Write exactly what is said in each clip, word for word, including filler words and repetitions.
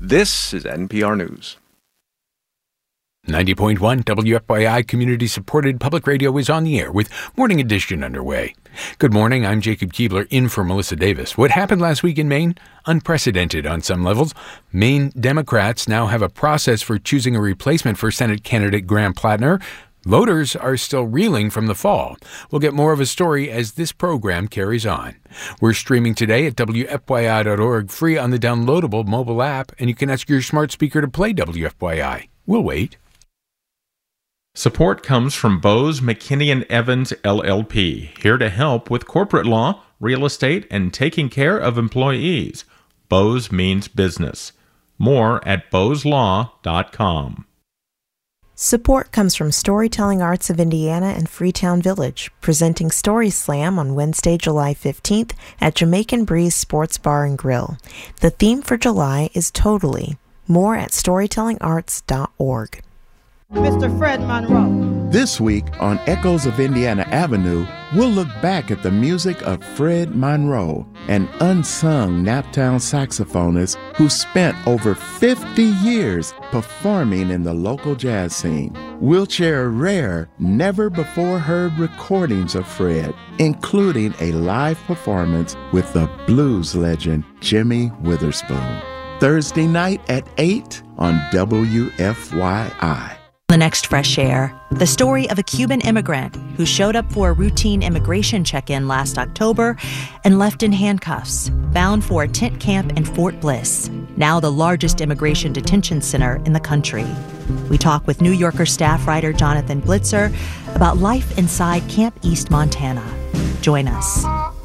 This is N P R News. ninety point one W F Y I community-supported public radio is on the air with Morning Edition underway. Good morning, I'm Jacob Keebler in for Melissa Davis. What happened last week in Maine? Unprecedented on some levels. Maine Democrats now have a process for choosing a replacement for Senate candidate Graham Plattner. Voters are still reeling from the fall. We'll get more of a story as this program carries on. We're streaming today at W F Y I dot org, free on the downloadable mobile app, and you can ask your smart speaker to play W F Y I. We'll wait. Support comes from Bose McKinney and Evans, L L P, here to help with corporate law, real estate, and taking care of employees. Bose means business. More at bose law dot com. Support comes from Storytelling Arts of Indiana and Freetown Village, presenting Story Slam on Wednesday, July fifteenth at Jamaican Breeze Sports Bar and Grill. The theme for July is Totally. More at storytelling arts dot org. Mister Fred Monroe. This week on Echoes of Indiana Avenue, we'll look back at the music of Fred Monroe, an unsung Naptown saxophonist who spent over fifty years performing in the local jazz scene. We'll share rare, never-before-heard recordings of Fred, including a live performance with the blues legend Jimmy Witherspoon. Thursday night at eight on W F Y I. The next Fresh Air, the story of a Cuban immigrant who showed up for a routine immigration check-in last October and left in handcuffs, bound for a tent camp in Fort Bliss, now the largest immigration detention center in the country. We talk with New Yorker staff writer Jonathan Blitzer about life inside Camp East, Montana. Join us.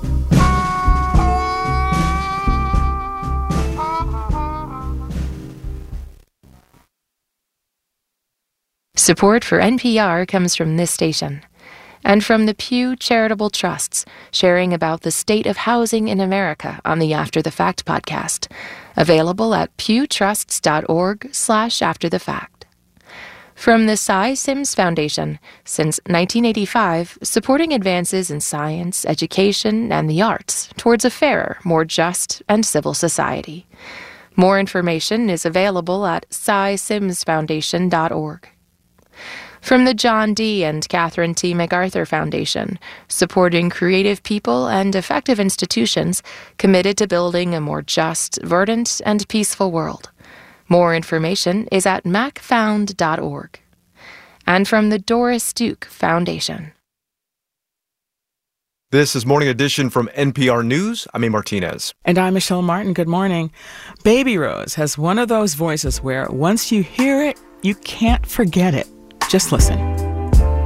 Support for N P R comes from this station and from the Pew Charitable Trusts, sharing about the state of housing in America on the After the Fact podcast, available at pewtrusts dot org slash after the fact. From the Cy Sims Foundation, since nineteen eighty-five, supporting advances in science, education, and the arts towards a fairer, more just, and civil society. More information is available at cy sims foundation dot org. From the John D. and Catherine T. MacArthur Foundation, supporting creative people and effective institutions committed to building a more just, verdant, and peaceful world. More information is at mac found dot org. And from the Doris Duke Foundation. This is Morning Edition from N P R News. I'm A. Martinez. And I'm Michelle Martin. Good morning. Baby Rose has one of those voices where once you hear it, you can't forget it. Just listen.